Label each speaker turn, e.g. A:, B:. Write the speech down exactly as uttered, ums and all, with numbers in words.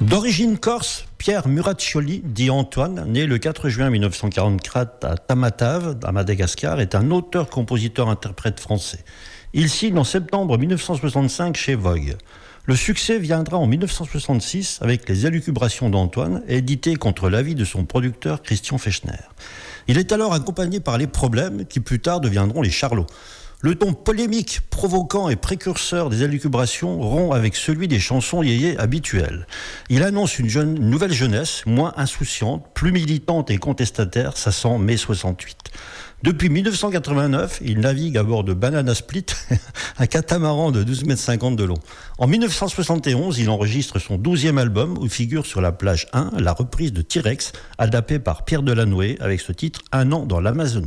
A: D'origine corse, Pierre Muraccioli, dit Antoine, né le quatre juin mille neuf cent quarante-quatre à Tamatave, à Madagascar, est un auteur, compositeur, interprète français. Il signe en septembre mille neuf cent soixante-cinq chez Vogue. Le succès viendra en mille neuf cent soixante-six avec Les Élucubrations d'Antoine, édité contre l'avis de son producteur Christian Fechner. Il est alors accompagné par Les Problèmes, qui plus tard deviendront Les Charlots. Le ton polémique, provoquant et précurseur des élucubrations rompt avec celui des chansons yéyé habituelles. Il annonce une, jeune, une nouvelle jeunesse, moins insouciante, plus militante et contestataire, ça sent mai soixante-huit. Depuis mille neuf cent quatre-vingt-neuf, il navigue à bord de Banana Split, un catamaran de douze mètres cinquante de long. En mille neuf cent soixante et onze, il enregistre son douzième album où figure sur la plage un la reprise de T-Rex, adaptée par Pierre Delanoë avec ce titre « Un an dans l'Amazonie ».